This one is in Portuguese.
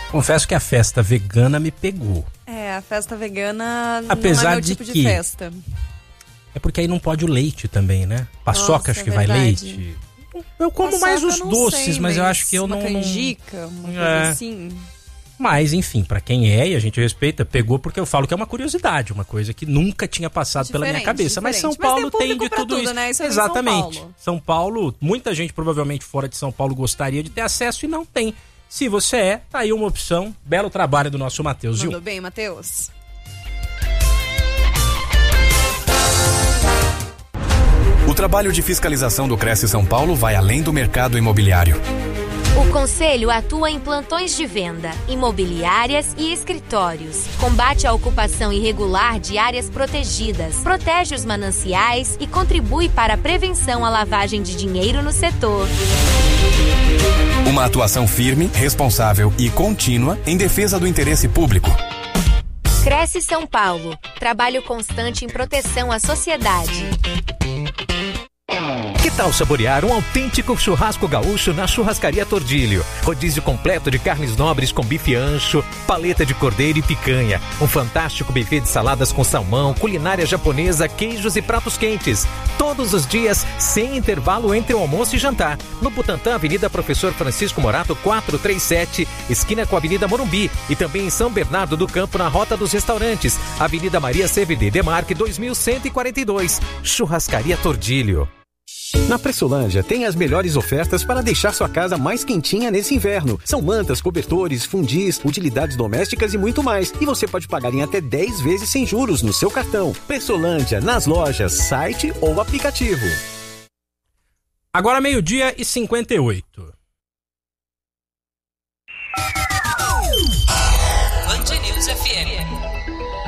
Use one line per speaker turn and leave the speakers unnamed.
Confesso que a festa vegana me pegou.
A festa vegana
Apesar
não é meu
de
tipo
que
de festa.
É porque aí não pode o leite também, né? Paçoca, acho que vai leite. Eu como
Paçoca,
mais os
não
doces,
sei,
mas eu acho que eu
uma
não...
canjica, uma coisa assim.
Mas, enfim, pra quem é, e a gente respeita, pegou porque eu falo que é uma curiosidade, uma coisa que nunca tinha passado pela minha cabeça. Mas São Paulo tem de tudo isso.
Né? Isso é
Exatamente.
São
Paulo, muita gente provavelmente fora de São Paulo gostaria de ter acesso e não tem. Se você tá aí uma opção. Belo trabalho do nosso Matheus, viu?
Mandou bem, Matheus.
O trabalho de fiscalização do Cresce São Paulo vai além do mercado imobiliário.
O Conselho atua em plantões de venda, imobiliárias e escritórios. Combate a ocupação irregular de áreas protegidas, protege os mananciais e contribui para a prevenção à lavagem de dinheiro no setor.
Uma atuação firme, responsável e contínua em defesa do interesse público.
Cresce São Paulo. Trabalho constante em proteção à sociedade.
Que tal saborear um autêntico churrasco gaúcho na Churrascaria Tordilho? Rodízio completo de carnes nobres com bife ancho, paleta de cordeiro e picanha. Um fantástico buffet de saladas com salmão, culinária japonesa, queijos e pratos quentes. Todos os dias, sem intervalo entre o almoço e jantar. No Butantã, Avenida Professor Francisco Morato, 437, esquina com a Avenida Morumbi. E também em São Bernardo do Campo, na Rota dos Restaurantes. Avenida Maria CVD Demarque, 2142. Churrascaria Tordilho.
Na Pressolândia tem as melhores ofertas para deixar sua casa mais quentinha nesse inverno. São mantas, cobertores, fundis, utilidades domésticas e muito mais. E você pode pagar em até 10 vezes sem juros no seu cartão. Pressolândia, nas lojas, site ou aplicativo.
Agora 12:58.
Band News FM.